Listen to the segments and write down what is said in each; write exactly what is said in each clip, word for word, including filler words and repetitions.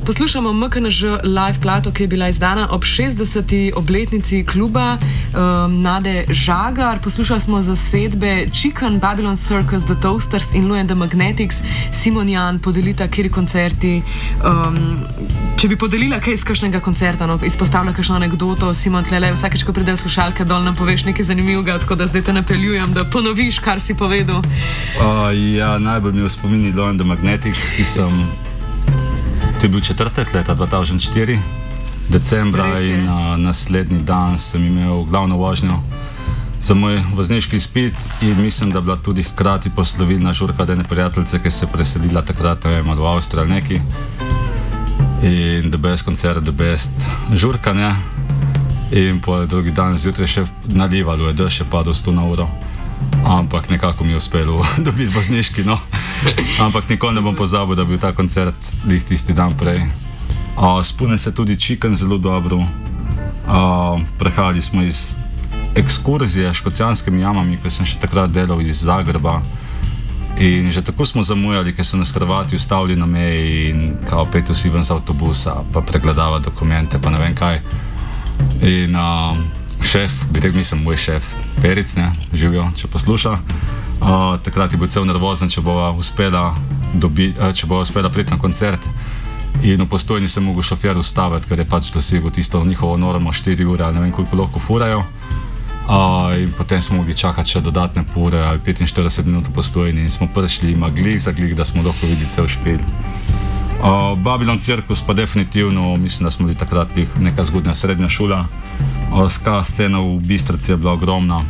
poslušamo M K N Ž live plato, ki je bila izdana ob šestdeseti obletnici kluba um, Nade Žagar. Poslušali smo zasedbe Chicken, Babylon Circus, The Toasters in Louie and the Magnetics. Simon Jan podelita, kjeri koncerti. Um, če bi podelila kaj iz kakšnega koncerta, no, izpostavila kakšno anekdoto, Simon, tlele, vsakeč, ko pridejo slušalke dol, nam poveš nekaj zanimivega, tako da zdaj te napeljujem, da ponoviš, kar si povedal. Uh, ja, najbolj mi je v spomini Louie and the Magnetics, ki sem... To je bil četrtek leta dva tisoč štiri, decembra, in uh, naslednji dan sem imel glavno vožnjo za moj vozniški izpit in mislim, da bila tudi hkrati poslovilna žurka od ene prijateljice, ki se je preselila takrat, ne vem, v Avstrijo ali neki. In the best koncert, the best žurka, ne? In po drugi dan zjutraj še nadivalo je, da še padal sto na uro. Ampak nekako mi je uspelo dobiti vozniški, no. Ampak nikoli ne bom pozabil, da bi bil ta koncert lih tisti dan prej. Uh, Spomnim se tudi Chicken zelo dobro. Uh, prehajali smo iz ekskurzije s škocjanskimi jamami, ko sem še takrat delal iz Zagreba. In že tako smo zamujali, ker so nas Hrvati ustavili na meji in kao pet vsi ven z avtobusa, pa pregledava dokumente, pa ne vem kaj. In uh, šef, bi rekel, mislim, moj šef, Peric, ne, živijo, če posluša. Uh, takrat je bil cel nervozen, če bova uspela, dobi, uh, če bova uspela priti na koncert. In v Postojni se mogel šofer ustaviti, ker je pač dosegel tisto njihovo normo štiri ure, ali ne vem koliko lahko furajo. Uh, in potem smo mogli čakati še dodatne pure ali petinštirideset minut v Postojni in smo prišli, ima glih za glih, da smo lahko videli cel špil. Uh, Babylon Circus pa definitivno, mislim, da smo bili takrat neka zgodnja srednja šola. Uh, ska scena v Bistrici je bila ogromna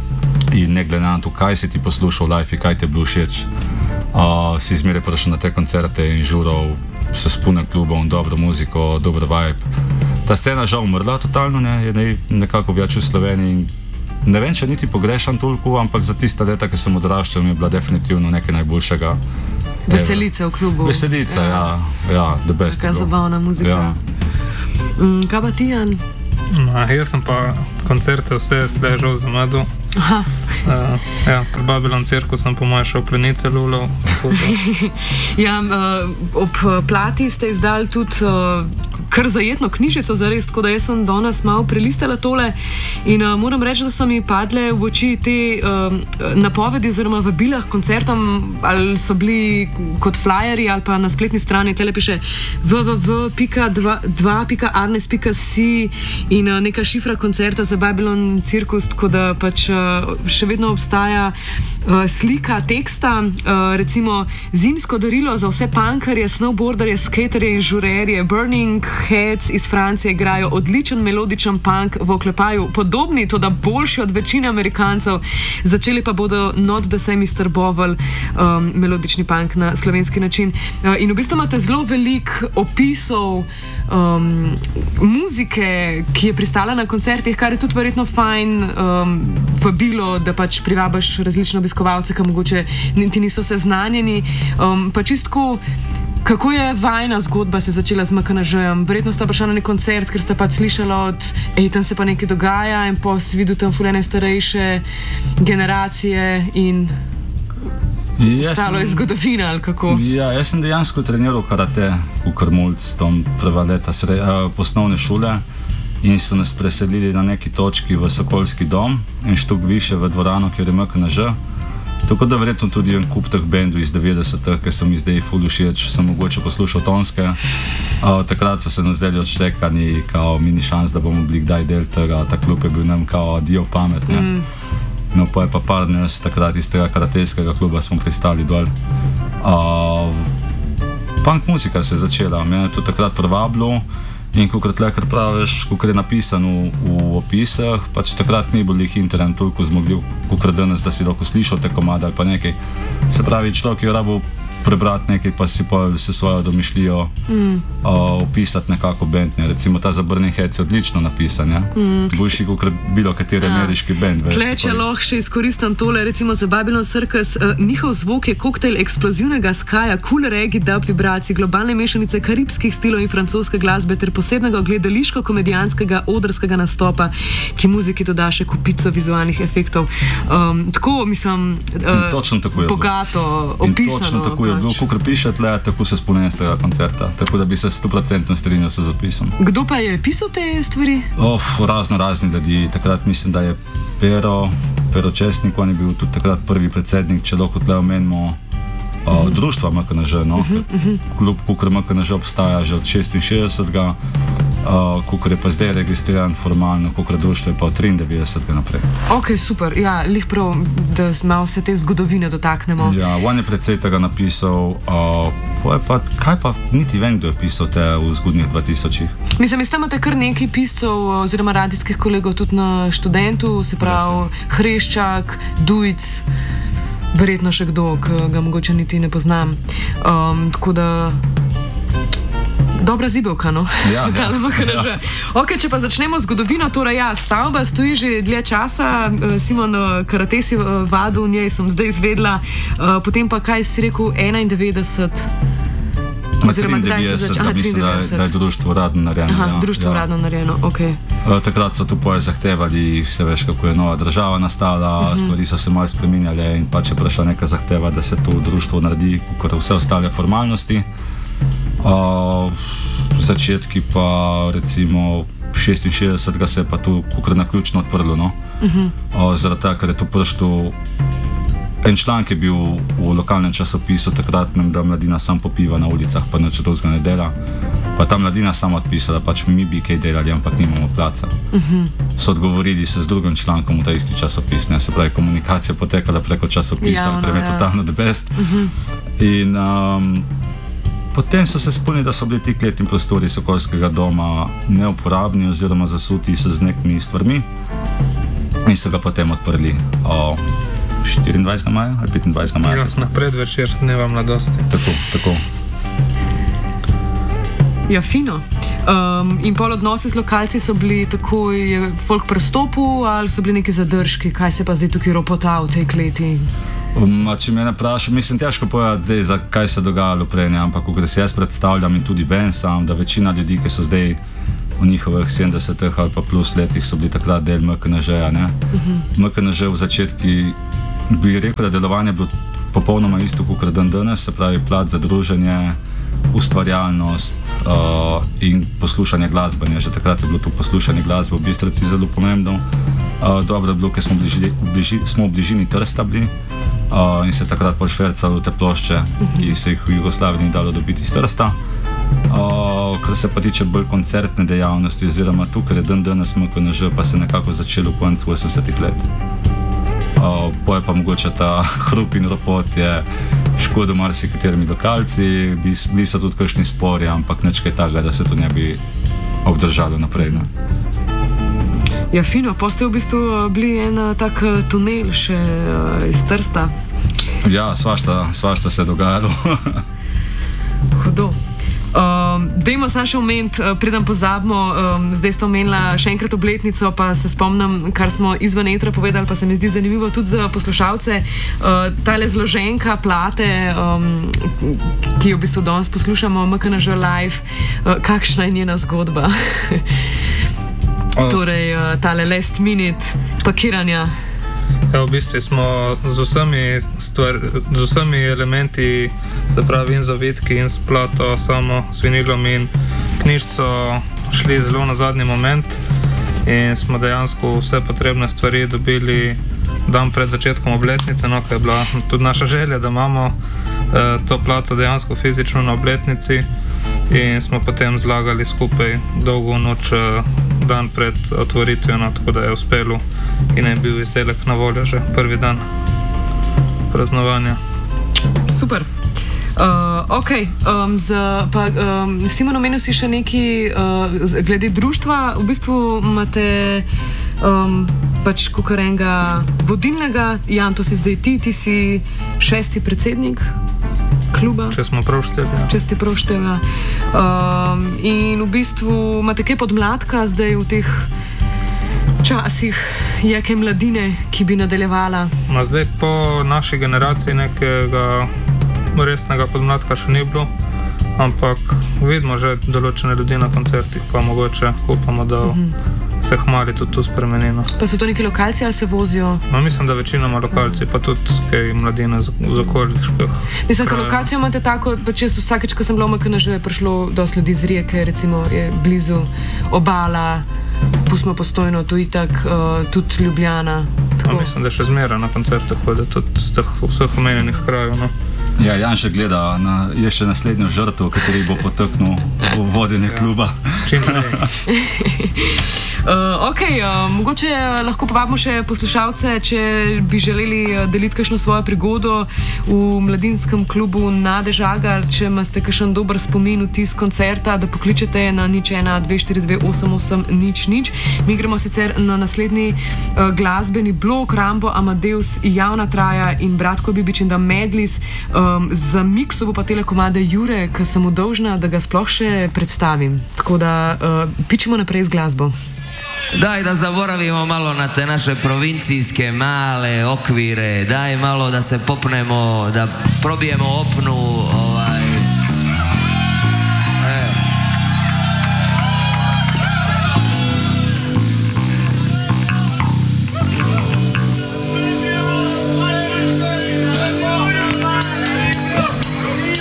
in ne glede na to, kaj si ti poslušal live, kaj ti je bilo všeč, uh, si zmeraj prišel na te koncerte in žural se s punim klubom, dobro muziko, dobro vibe. Ta scena žal umrla totalno, ne, je ne, nekako več v Sloveniji in ne vem, če niti pogrešam toliko, ampak za tista leta, ki sem odraščal, mi je bila definitivno nekaj najboljšega. Veselice v klubu. Veselice, ja, ja, ja, the best. Taka zabavna muzika. Ja. Mm, kaj pa ti, Jan? No, jaz sem pa koncerte vse tle žal zamedel. Aha. Uh, ja, pri Babylon Circusom po moje šel plenice lulov. Ja, uh, ob plati ste izdali tudi uh, kar zajetno knjižico zares, tako da jaz sem danes malo prelistala tole in uh, moram reči, da so mi padle v oči te uh, napovedi oziroma vabilah koncertom, ali so bili kot flyeri ali pa na spletni strani, tele piše w w w pika dva pika arnes pika si in uh, neka šifra koncerta za Babylon Circus, tako da pač uh, še vedno obstaja uh, slika teksta, uh, recimo zimsko darilo za vse punkerje, snowboarderje, skaterje in žurerje. Burning Heads iz Francije igrajo odličen melodičen punk v oklepaju, podobni, toda boljši od večine Amerikancev. Začeli pa bodo Not the Same mister Bovel, um, melodični punk na slovenski način. Uh, in v bistvu imate zelo veliko opisov um, muzike, ki je pristala na koncertih, kar je tudi verjetno fajn um, vabilo, da pač privabaš različne obiskovalce, ki mogoče niti niso seznanjeni. Um, pa čistko, kako je vajna zgodba se začela z M K N Ž-jem? Verjetno sta prišla na nek koncert, ker sta pač slišala od, ej, tam se pa nekaj dogaja in pa si videl tam fulene starejše generacije in ostalo je zgodovina, ali kako? Ja, jaz sem dejansko treniral karate v Krmulc, tam prva leta sre, uh, posnovne šole. In so nas preselili na neki točki v Sokolski dom in štuk više v dvorano, kjer je M K N Ž. Tako da verjetno tudi en kup teh bendov iz devetdesetih, ki so mi zdaj ful všeč, sem mogoče poslušal tonske. Uh, takrat so se nam zdeli odštekani, kao mini šans, da bomo bili kdaj del tega, ta klub je bil nam kao dio pamet, ne. Mm. No, pa je pa par dnes takrat iz tega karatejskega kluba smo pristali dol. Uh, punk muzika se je začela, mene je to takrat privabilo. In kakor tle, kar praviš, kakor je napisano v, v opisah, pač takrat ni bil jih internet toliko zmogljiv, kakor danes, da si lahko slišal te komade ali pa nekaj. Se pravi, človek je rabo prebrati nekaj, pa si pa se svojo domišljijo mm. uh, opisati nekako band, ne. Recimo ta za Burning Heads je odlično napisan, ja. Mm. Boljši kot bilo kateri ja. ameriški band. Tle, če lahko še izkoristam tole, recimo za Babylon Circus, uh, njihov zvok je koktejl eksplozivnega skaja, cool reggae, dub vibracij, globalne mešanice karibskih stilov in francoske glasbe ter posebnega gledališko-komedijanskega odrskega nastopa, ki muziki doda še kupico vizualnih efektov. Um, tako, mislim, uh, tako bogato opisano. In točno tako je je bilo, kakor piše tle, tako se spomnim z tega koncerta. Tako da bi se sto procentov strinjal s zapisom. Kdo pa je pisal te stvari? Of, razno razni ljudi. Takrat mislim, da je Pero, Pero Česnik, on je bil tudi takrat prvi predsednik, če lahko tle omenimo uh, uh-huh. društva M K N Ž. No? Uh-huh. Klub Kukr M K N Ž obstaja že od šestinšestdesetega. Uh, Kukor je pa zdaj registriran formalno, kukor društvo je pa od triindevetdesetega naprej. Ok, super. Ja, lih prav, da malo se te zgodovine dotaknemo. Ja, on je precej tega napisal. Uh, pa, kaj pa, niti vem, kdo je pisal te v zgodnjih dvatisočih. Mislim, iz tam imate kar nekaj piscev oziroma radijskih kolegov tudi na Študentu, se pravi Hreščak, Dujc, verjetno še kdo, ki ga mogoče niti ne poznam. Um, tako da... Dobra zibelka, no? Ja, ja, ja. Ok, če pa začnemo zgodovino, torej ja, stavba stoji že dlje časa, Simon Karate si vadil v njej, sem zdaj izvedla, potem pa kaj si rekel, enaindevetdeset, oziroma kdaj se začela? Mislim, da je, da je društvo uradno narejeno. Aha, ja, društvo ja. uradno narejeno, ok. Takrat so tu poje zahtevali, vse veš, kako je nova država nastala, uh-huh. stvari so se malo spreminjale in pa če prišla neka zahteva, da se tu društvo naredi, kot vse ostale formalnosti. Uh, začetki pa recimo šestinšestdesetega se je pa tu kukor naključno odprlo, no? Uh-huh. uh, zaradi tega, ker je tu prišel en članek je bil v lokalnem časopisu takratnem, da mladina sam popiva na ulicah, pa nič drugega ne dela, pa ta mladina sama odpisala, pač mi bi kaj delali, ampak nimamo placa. Uh-huh. So odgovorili se z drugim člankom v ta isti časopis, ne? Se pravi, komunikacija potekala preko časopisa, ja, preme ja. Totalno the best. Uh-huh. In um, potem so se spomnili, da so bili ti kletni prostori Sokolskega doma neuporabni oziroma zasuti se z nekimi stvarmi in so ga potem odprli o štiriindvajsetega maja ali petindvajsetega maja. Ja, na predvečer dneva mladosti. Tako, tako. Ja, fino. Um, in pol odnosi z lokalci so bili tako, je folk prestopil ali so bili neki zadržki? Kaj se pa zdaj tukaj ropota v tej kleti? Um, če me ne vprašam, mislim, težko povedati zdaj, za kaj se dogajalo prej, ne? Ampak ko se jaz predstavljam in tudi vem sam, da večina ljudi, ki so zdaj v njihovih sedemdesetih ali pa plus letih, so bili takrat del M K N Ž-ja, ne? Uh-huh. M K N Ž v začetki bi rekel, da delovanje je bilo popolnoma isto kot dan danes, se pravi plat za druženje, ustvarjalnost uh, in poslušanje glasbe. Ne? Že takrat je bilo to poslušanje glasbe v Bistrici zelo pomembno. Uh, dobro je bilo, ker smo, smo v bližini Trsta bili uh, in se takrat pošvercalo te plošče, uh-huh. ki se jih v Jugoslaviji ni dalo dobiti iz Trsta. Uh, kar se pa tiče bolj koncertne dejavnosti oziroma tu, ker je dan danes M K N Ž, pa se nekako začelo v koncu osemdesetih let. Uh, Poje pa mogoče ta hrup in ropot je škodo marsikaterimi lokalci, bili so tudi kakšni spori, ampak nič kaj takega, da se to ne bi obdržalo naprej. Ne? Ja, fino, pa ste v bistvu bili en tak tunel še uh, iz Trsta. Ja, svašta, svašta se je dogajalo. Hudo. Um, dajmo samo še omeniti, uh, preden pozabimo, um, zdaj ste omenila še enkrat obletnico, pa se spomnim, kar smo izven etra povedali, pa se mi zdi zanimivo tudi za poslušalce. Uh, tale zloženka plate, um, ki jo v bistvu danes poslušamo, M K N Ž Live, uh, kakšna je njena zgodba? Torej, uh, tale last minute pakiranja. Ja, v bistvu smo z vsemi, stvar, z vsemi elementi, se pravi in zavitki in s plato, samo s vinilom in knjižico šli zelo na zadnji moment in smo dejansko vse potrebne stvari dobili dan pred začetkom obletnice, no, kaj je bila tudi naša želja, da imamo eh, to plato dejansko fizično na obletnici in smo potem zlagali skupaj dolgo noč eh, dan pred otvoritvijo, no, tako da je uspelo in je bil izdelek na voljo že prvi dan praznovanja. Super. Uh, ok, um, z, pa um, Simon, omenil si še nekaj uh, glede društva. V bistvu imate um, pač kakor enega vodilnega, Jan, to si zdaj ti, ti si šesti predsednik kluba. Če smo prav šteli. Ja. Če ste prav šteli. Um, in v bistvu imate kaj podmladka zdaj v teh časih, je kaj mladine, ki bi nadaljevala? Ma zdaj po naši generaciji nekega resnega podmladka še ni bilo, ampak vidimo že določene ljudi na koncertih, pa mogoče upamo, da uh-huh. se hmali tudi tu spremenilo. Pa so to neki lokalci ali se vozijo? No, mislim, da večinoma lokalci, pa tudi kaj mladine z, z okoliških. Mislim, da lokacijo imate tako, pa če vsakeč, ko sem bila v M K N Ž, je prišlo dosti ljudi iz Rijeke, recimo je blizu obala, pustimo Postojno, to itak, uh, tudi Ljubljana. No, mislim, da še zmeraj na koncertih hodi tudi z teh vseh omenjenih krajev. No. Ja, Jan še gleda, na, je še naslednjo žrtev, kateri bo poteknil v vodenje ja. kluba. Čim prej. uh, ok, uh, mogoče lahko povabimo še poslušalce, če bi želeli deliti kakšno svojo prigodo v mladinskem klubu Nade Žagar, če imate kakšen dober spomin v tisk koncerta, da pokličete na nič ena dve štiri dve osem osem nič nič. Mi gremo sicer na naslednji uh, glasbeni blok, Rambo, Amadeus, Javna Traja in Bratko Bibič in da Medlis. Um, za mikso bo pa tele komade Jure, ki sem mu dolžna, da ga sploh še predstavim. Tako da uh, pičemo naprej z glasbo. Daj da zaboravimo malo na te naše provincijske male okvire, daj malo da se popnemo, da probijemo opnu